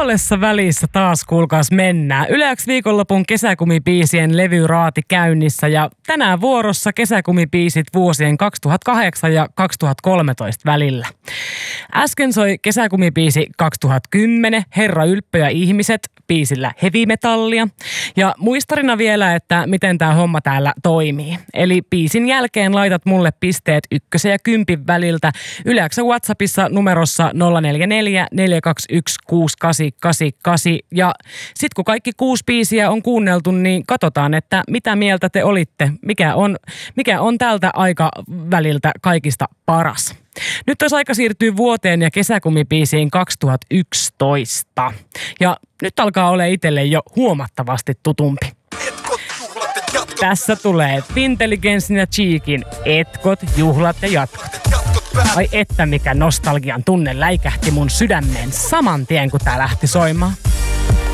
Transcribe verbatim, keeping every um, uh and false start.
puolessa välissä taas kuulkaas mennään. Yle X viikonlopun kesäkumibiisien levyraati käynnissä ja tänään vuorossa kesäkumibiisit vuosien kaksituhattakahdeksan ja kaksituhattakolmetoista välillä. Äsken soi kesäkumibiisi kaksituhattakymmenen, Herra Ylppö ja ihmiset, biisillä hevimetallia. Ja muistarina vielä, että miten tämä homma täällä toimii. Eli biisin jälkeen laitat mulle pisteet ykkösen ja kympin väliltä Yle X WhatsAppissa numerossa nolla neljä neljä neljä kaksi yksi kuusi kahdeksan kahdeksan kahdeksan. Ja sit kun kaikki kuusi biisiä on kuunneltu, niin katsotaan, että mitä mieltä te olitte. Mikä on, mikä on tältä aikaväliltä kaikista paras. Nyt olisi aika siirtyä vuoteen ja kesäkumibiisiin kaksituhattayksitoista. Ja nyt alkaa olla itselle jo huomattavasti tutumpi. Tässä tulee Fintelligenssin ja Cheekin Etkot, juhlat ja jatkot. Ai että mikä nostalgian tunne läikähti mun sydämeen saman tien, kun tää lähti soimaan.